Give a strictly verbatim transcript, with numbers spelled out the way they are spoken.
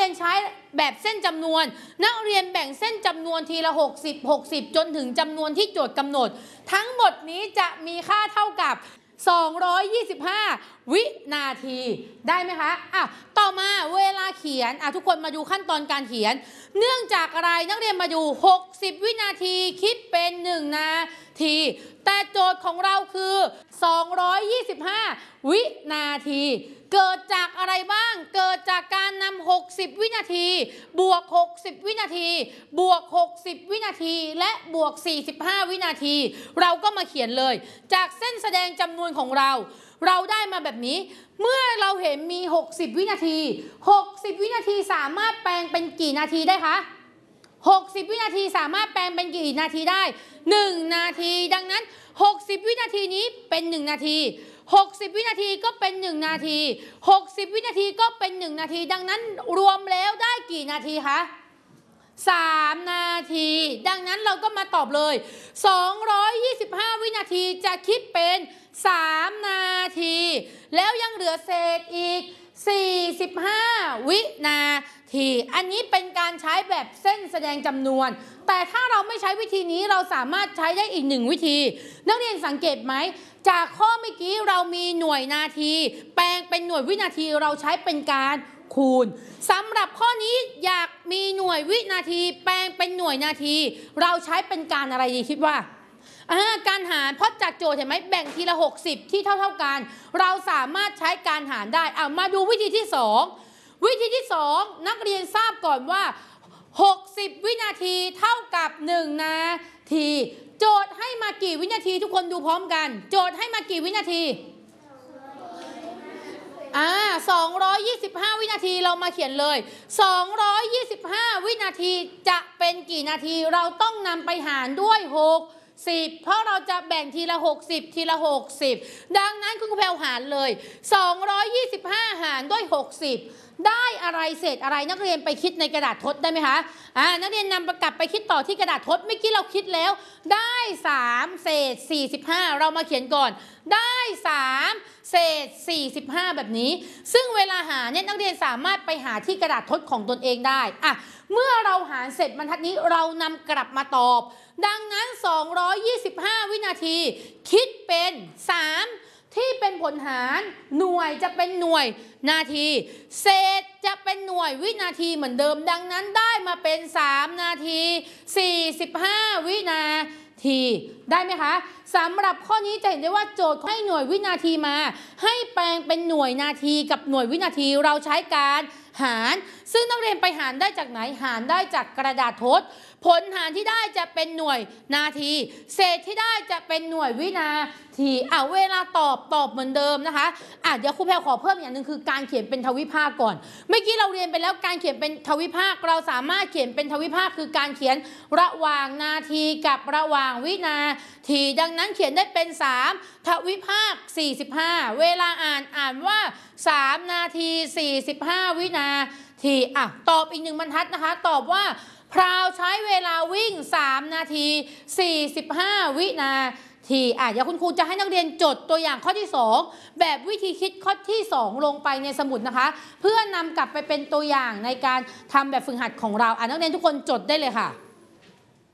รียนใช้แบบเส้นจำนวนนักเรียนแบ่งเส้นจำนวนทีละหกสิบ หกสิบจนถึงจำนวนที่โจทย์กำหนดทั้งหมดนี้จะมีค่าเท่ากับสองร้อยยี่สิบห้าวินาทีได้ไหมคะอ่ะต่อมาเวลาเขียนอ่ะทุกคนมาดูขั้นตอนการเขียนเนื่องจากอะไรนักเรียนมาดูหกสิบวินาทีคิดเป็นหนึ่งนาทีแต่โจทย์ของเราคือสองร้อยยี่สิบห้าวินาทีเกิดจากอะไรบ้างเกิดจากการนำหกสิบวินาทีบวกหกสิบวินาทีบวกหกสิบวินาทีและบวกสี่สิบห้าวินาทีเราก็มาเขียนเลยจากเส้นแสดงจำนวนของเราเราได้มาแบบนี้เมื่อเราเห็นมีหกสิบวินาทีหกสิบวินาทีสามารถแปลงเป็นกี่นาทีได้คะหกสิบวินาทีสามารถแปลงเป็นกี่นาทีได้หนึ่งนาทีดังนั้นหกสิบวินาทีนี้เป็นหนึ่งนาทีหกสิบวินาทีก็เป็นหนึ่งนาทีหกสิบวินาทีก็เป็นหนึ่งนาทีดังนั้นรวมแล้วได้กี่นาทีคะสามนาทีดังนั้นเราก็มาตอบเลยสองร้อยยี่สิบห้าวินาทีจะคิดเป็นสามนาทีแล้วยังเหลือเศษอีกสี่สิบห้าวินาทีอันนี้เป็นการใช้แบบเส้นแสดงจำนวนแต่ถ้าเราไม่ใช้วิธีนี้เราสามารถใช้ได้อีกหนึ่งวิธีนักเรียนสังเกตไหมจากข้อเมื่อกี้เรามีหน่วยนาทีแปลงเป็นหน่วยวินาทีเราใช้เป็นการคูณสำหรับข้อนี้อยากมีหน่วยวินาทีแปลงเป็นหน่วยนาทีเราใช้เป็นการอะไรดีคิดว่าการหารเพราะจากโจทย์เห็นไหมแบ่งทีละหกสิบที่เท่าเท่ากันเราสามารถใช้การหารได้เอามาดูวิธีที่สองวิธีที่สองนักเรียนทราบก่อนว่าหกสิบวินาทีเท่ากับหนึ่งนาทีโจทย์ให้มากี่วินาทีทุกคนดูพร้อมกันโจทย์ให้มากี่วินาทีอ่าสองร้อยยี่สิบห้าวินาทีเรามาเขียนเลยสองร้อยยี่สิบห้าวินาทีจะเป็นกี่นาทีเราต้องนำไปหารด้วยหกสิบเพราะเราจะแบ่งทีละหกสิบทีละหกสิบดังนั้นคุณครูแพรวหารเลยสองร้อยยี่สิบห้าหารด้วยหกสิบได้อะไรเศษอะไรนักเรียนไปคิดในกระดาษทดได้ไหมคะอ่านักเรียนนำกลับไปคิดต่อที่กระดาษทดเมื่อกี้เราคิดแล้วได้สามเศษสี่สิบห้าเรามาเขียนก่อนได้สามเศษสี่สิบห้าแบบนี้ซึ่งเวลาหาเนี่ยนักเรียนสามารถไปหาที่กระดาษทดของตนเองได้อ่ะเมื่อเราหารเสร็จบรรทัดนี้เรานำกลับมาตอบดังนั้นสองร้อยยี่สิบห้าวินาทีคิดเป็นสามที่เป็นผลหารหน่วยจะเป็นหน่วยนาทีเศษจะเป็นหน่วยวินาทีเหมือนเดิมดังนั้นได้มาเป็นสามนาทีสี่สิบห้าวินาทีได้ไหมคะสำหรับข้อนี้จะเห็นได้ว่าโจทย์ให้หน่วยวินาทีมาให้แปลงเป็นหน่วยนาทีกับหน่วยวินาทีเราใช้การหารซึ่งนักเรียนไปหารได้จากไหนหารได้จากกระดาษทดผลหารที่ได้จะเป็นหน่วยนาทีเศษที่ได้จะเป็นหน่วยวินาทีอ่ะเวลาตอบตอบเหมือนเดิมนะคะอ่ะเดี๋ยวครูแพรขอเพิ่มอย่างหนึ่งคือการเขียนเป็นทวิภาคก่อนเมื่อกี้เราเรียนไปแล้วการเขียนเป็นทวิภาคเราสามารถเขียนเป็นทวิภาคคือการเขียนระหว่างนาทีกับระหว่างวินาทีดังนั้นเขียนได้เป็นสามทวิภาคสี่สิบห้าเวลาอ่านอ่านว่าสามนาทีสี่สิบห้าวินาทีอ่ะตอบอีกหนึ่งบรรทัดนะคะตอบว่าพราวใช้เวลาวิ่งสามนาทีสี่สิบห้าวินาทีอ่ะเดี๋ยวคุณครูจะให้นักเรียนจดตัวอย่างข้อที่สองแบบวิธีคิดข้อที่สองลงไปในสมุดนะคะเพื่อนำกลับไปเป็นตัวอย่างในการทำแบบฝึกหัดของเราอ่ะนักเรียนทุกคนจดได้เลยค่ะ